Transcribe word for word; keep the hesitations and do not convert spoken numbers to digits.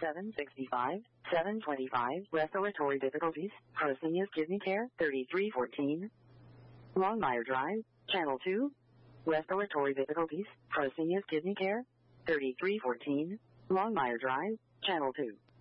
seven sixty-five, seven twenty-five. Respiratory difficulties, Fresenius Kidney Care, thirty-three fourteen. Longmire Drive, Channel two. Respiratory difficulties, Fresenius Kidney Care, thirty-three fourteen. Longmire Drive, Channel two.